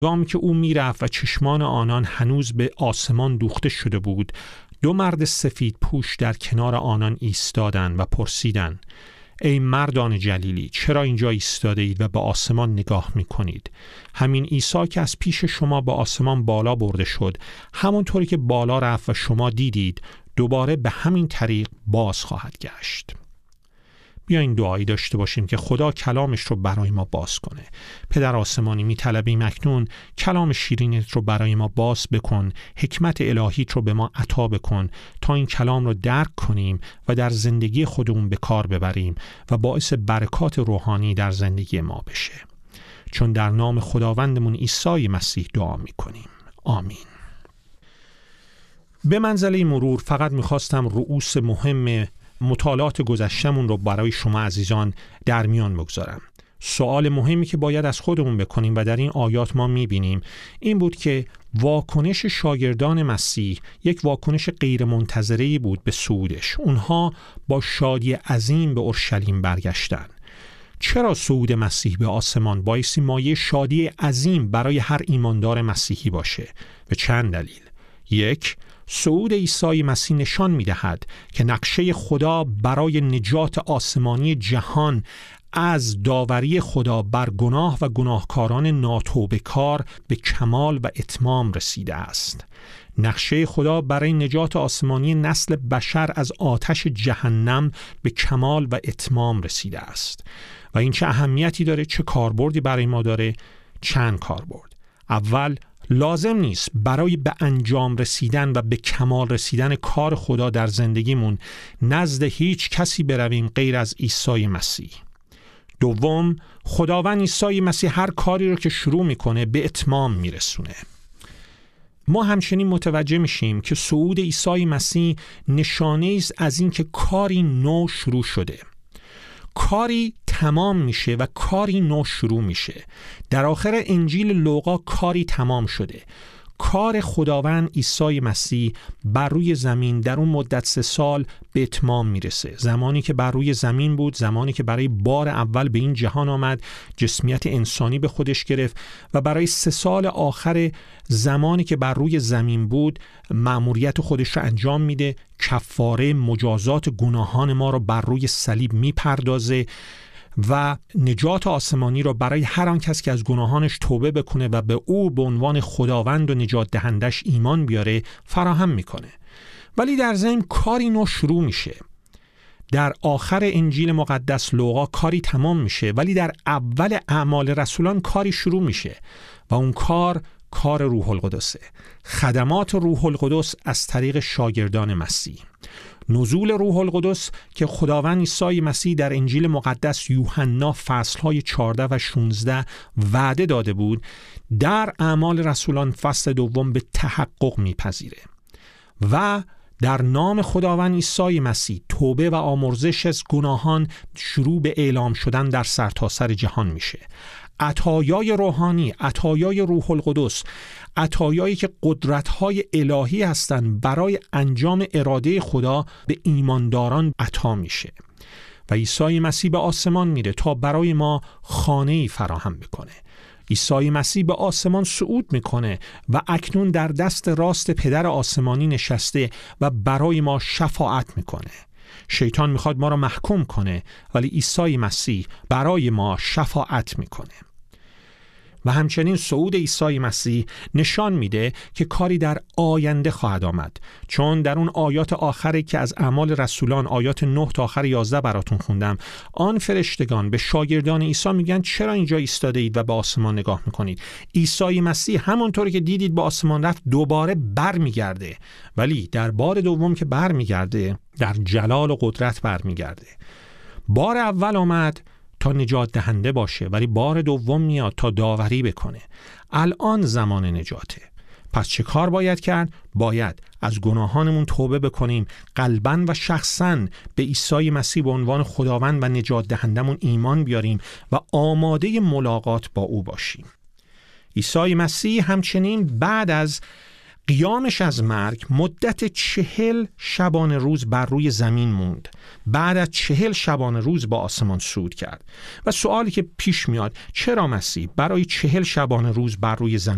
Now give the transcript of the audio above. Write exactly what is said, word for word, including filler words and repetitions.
هنگامی که او میرفت و چشمان آنان هنوز به آسمان دوخته شده بود، دو مرد سفید پوش در کنار آنان ایستادند و پرسیدند: ای مردان جلیلی، چرا اینجا ایستاده اید و به آسمان نگاه می کنید؟ همین عیسی که از پیش شما به آسمان بالا برده شد، همونطوری که بالا رفت و شما دیدید، دوباره به همین طریق باز خواهد گشت. بیاین دعایی داشته باشیم که خدا کلامش رو برای ما باز کنه. پدر آسمانی، می طلبیم اکنون کلام شیرینت رو برای ما باز بکن، حکمت الهیت رو به ما عطا بکن تا این کلام رو درک کنیم و در زندگی خودمون به کار ببریم و باعث برکات روحانی در زندگی ما بشه. چون در نام خداوندمون عیسی مسیح دعا می کنیم. آمین. به منزله مرور فقط میخواستم رؤوس مهم مطالعات گذشتمون رو برای شما عزیزان در میان بگذارم. سوال مهمی که باید از خودمون بکنیم و در این آیات ما میبینیم این بود که واکنش شاگردان مسیح یک واکنش غیر منتظره‌ای بود به صعودش. اونها با شادی عظیم به اورشلیم برگشتن. چرا صعود مسیح به آسمان بایستی مایه شادی عظیم برای هر ایماندار مسیحی باشه؟ به چند دلیل. یک، صعود عیسی مسیح نشان می‌دهد که نقشه خدا برای نجات آسمانی جهان از داوری خدا بر گناه و گناهکاران ناتوبه‌کار به کمال و اتمام رسیده است. نقشه خدا برای نجات آسمانی نسل بشر از آتش جهنم به کمال و اتمام رسیده است. و این چه اهمیتی داره، چه کاربردی برای ما داره؟ چند کاربرد. اول، لازم نیست برای به انجام رسیدن و به کمال رسیدن کار خدا در زندگیمون نزد هیچ کسی برویم غیر از عیسی مسیح. دوم، خداوند عیسی مسیح هر کاری رو که شروع میکنه به اتمام میرسونه. ما همچنین متوجه میشیم که صعود عیسی مسیح نشانه است از این که کاری نو شروع شده. کاری تمام میشه و کاری نو شروع میشه. در آخر انجیل لوقا کاری تمام شده. کار خداوند عیسی مسیح بر روی زمین در اون مدت سه سال به اتمام میرسه. زمانی که بر روی زمین بود، زمانی که برای بار اول به این جهان آمد، جسمیت انسانی به خودش گرفت و برای سه سال آخر زمانی که بر روی زمین بود مأموریت خودش رو انجام میده. کفاره مجازات گناهان ما رو بر روی صلیب میپردازه و نجات آسمانی را برای هر آن کس که از گناهانش توبه بکنه و به او به عنوان خداوند و نجات دهندش ایمان بیاره فراهم میکنه. ولی در ضمن کاری نو شروع میشه. در آخر انجیل مقدس لوقا کاری تمام میشه، ولی در اول اعمال رسولان کاری شروع میشه و اون کار کار روح القدسه. خدمات روح القدس از طریق شاگردان مسیح. نزول روح القدس که خداوند عیسی مسیح در انجیل مقدس یوحنا فصلهای چهارده و شانزده وعده داده بود، در اعمال رسولان فصل دوم به تحقق میپذیره و در نام خداوند عیسی مسیح توبه و آمرزش از گناهان شروع به اعلام شدن در سرتاسر جهان میشه. عطایای روحانی، عطایای روح القدس، عطایایی که قدرت‌های الهی هستند برای انجام اراده خدا به ایمانداران عطا میشه و عیسی مسیح به آسمان میره تا برای ما خانه‌ای فراهم بکنه. عیسی مسیح به آسمان صعود میکنه و اکنون در دست راست پدر آسمانی نشسته و برای ما شفاعت میکنه. شیطان میخواد ما را محکوم کنه، ولی عیسی مسیح برای ما شفاعت میکنه. و همچنین صعود عیسی مسیح نشان میده که کاری در آینده خواهد آمد، چون در اون آیات آخری که از اعمال رسولان آیات نه تا آخر یازده براتون خوندم، آن فرشتگان به شاگردان عیسی میگن چرا اینجا ایستاده اید و به آسمان نگاه میکنید؟ عیسی مسیح همونطوری که دیدید به آسمان رفت دوباره بر میگرده، ولی در بار دوم که بر میگرده در جلال و قدرت بر میگرده. بار اول آمد تا نجات دهنده باشه، ولی بار دوم میاد تا داوری بکنه. الان زمان نجاته. پس چه کار باید کرد؟ باید از گناهانمون توبه بکنیم، قلباً و شخصاً به عیسی مسیح به عنوان خداوند و نجات دهندمون ایمان بیاریم و آماده ملاقات با او باشیم. عیسی مسیح همچنین بعد از قیامش از مرگ مدت چهل شبانه روز بر روی زمین موند. بعد از چهل شبانه روز با آسمان صعود کرد و سوالی که پیش میاد، چرا مسیح برای چهل شبانه روز بر روی زمین